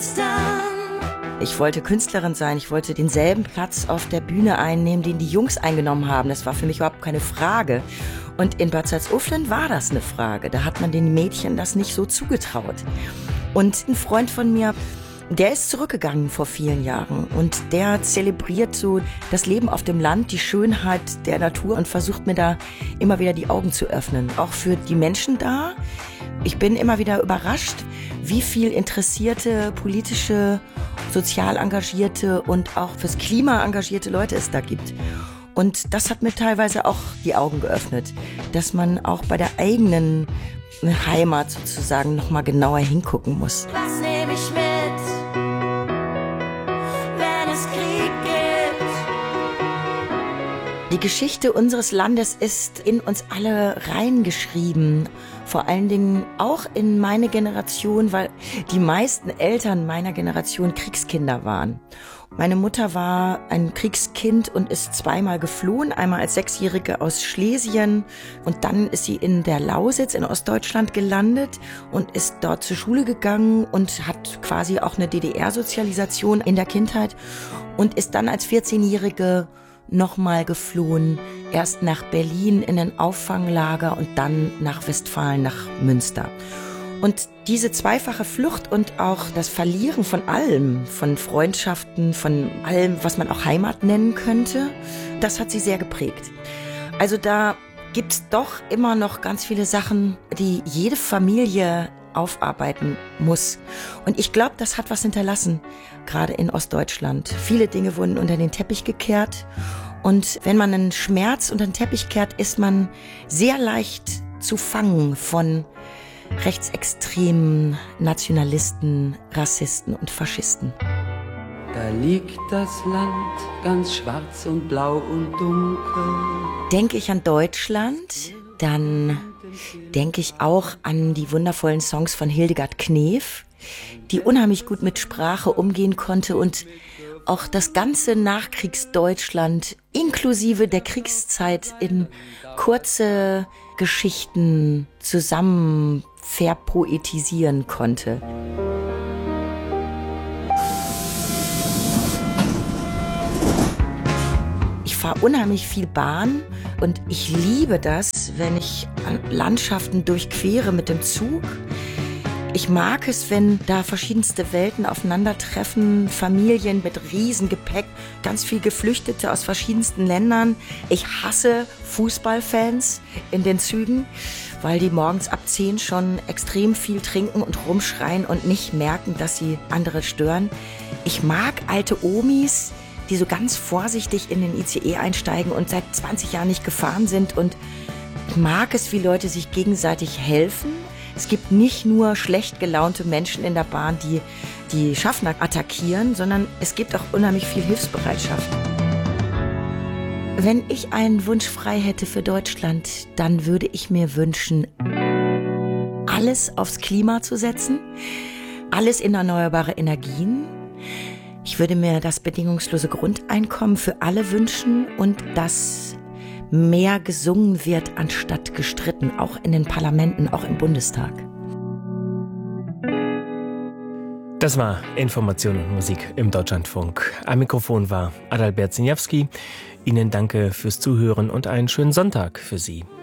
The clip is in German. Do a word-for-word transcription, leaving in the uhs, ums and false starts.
Ich wollte Künstlerin sein, ich wollte denselben Platz auf der Bühne einnehmen, den die Jungs eingenommen haben. Das war für mich überhaupt keine Frage. Und in Bad Salzuflen war das eine Frage. Da hat man den Mädchen das nicht so zugetraut. Und ein Freund von mir, der ist zurückgegangen vor vielen Jahren und der zelebriert so das Leben auf dem Land, die Schönheit der Natur und versucht mir da immer wieder die Augen zu öffnen. Auch für die Menschen da. Ich bin immer wieder überrascht, wie viel interessierte, politische, sozial engagierte und auch fürs Klima engagierte Leute es da gibt. Und das hat mir teilweise auch die Augen geöffnet, dass man auch bei der eigenen Heimat sozusagen noch mal genauer hingucken muss. Was nehme ich mit, wenn es Krieg gibt? Die Geschichte unseres Landes ist in uns alle reingeschrieben. Vor allen Dingen auch in meine Generation, weil die meisten Eltern meiner Generation Kriegskinder waren. Meine Mutter war ein Kriegskind und ist zweimal geflohen, einmal als Sechsjährige aus Schlesien und dann ist sie in der Lausitz in Ostdeutschland gelandet und ist dort zur Schule gegangen und hat quasi auch eine D D R-Sozialisation in der Kindheit und ist dann als vierzehnjährige nochmal geflohen, erst nach Berlin in ein Auffanglager und dann nach Westfalen, nach Münster. Und diese zweifache Flucht und auch das Verlieren von allem, von Freundschaften, von allem, was man auch Heimat nennen könnte, das hat sie sehr geprägt. Also da gibt's doch immer noch ganz viele Sachen, die jede Familie aufarbeiten muss. Und ich glaube, das hat was hinterlassen, gerade in Ostdeutschland. Viele Dinge wurden unter den Teppich gekehrt. Und wenn man einen Schmerz unter den Teppich kehrt, ist man sehr leicht zu fangen von rechtsextremen Nationalisten, Rassisten und Faschisten. Da liegt das Land ganz schwarz und blau und dunkel. Denke ich an Deutschland, dann denke ich auch an die wundervollen Songs von Hildegard Knef, die unheimlich gut mit Sprache umgehen konnte und auch das ganze Nachkriegsdeutschland inklusive der Kriegszeit in kurze Geschichten zusammen verpoetisieren konnte. Ich fahre unheimlich viel Bahn und ich liebe das, wenn ich Landschaften durchquere mit dem Zug. Ich mag es, wenn da verschiedenste Welten aufeinandertreffen, Familien mit Riesengepäck, ganz viel Geflüchtete aus verschiedensten Ländern. Ich hasse Fußballfans in den Zügen, weil die morgens ab zehn schon extrem viel trinken und rumschreien und nicht merken, dass sie andere stören. Ich mag alte Omis, die so ganz vorsichtig in den I C E einsteigen und seit zwanzig Jahren nicht gefahren sind. Und ich mag es, wie Leute sich gegenseitig helfen. Es gibt nicht nur schlecht gelaunte Menschen in der Bahn, die die Schaffner attackieren, sondern es gibt auch unheimlich viel Hilfsbereitschaft. Wenn ich einen Wunsch frei hätte für Deutschland, dann würde ich mir wünschen, alles aufs Klima zu setzen, alles in erneuerbare Energien. Ich würde mir das bedingungslose Grundeinkommen für alle wünschen und dass mehr gesungen wird, anstatt gestritten, auch in den Parlamenten, auch im Bundestag. Das war Information und Musik im Deutschlandfunk. Am Mikrofon war Adalbert Siniawski. Ihnen danke fürs Zuhören und einen schönen Sonntag für Sie.